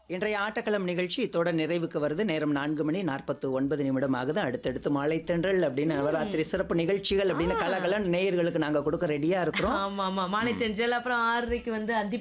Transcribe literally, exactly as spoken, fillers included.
இன்றைய ஆட்டக்களம் நிகழ்ச்சி இதோட நிறைவுக்கு வருது. நேரம் நான்கு மணி நாற்பத்து ஒன்பது நிமிடம் ஆகுது. அடுத்தடுத்து மாலை தென்றல் அப்படின்னு நவராத்திரி சிறப்பு நிகழ்ச்சிகள் அப்படின்னு கலகலன்னு நேயர்களுக்கு நாங்க கொடுக்க ரெடியா இருக்கிறோம். ஆமா ஆமா மாலை தென்றல் அப்புறம் ஆறரைக்கு வந்து அந்தி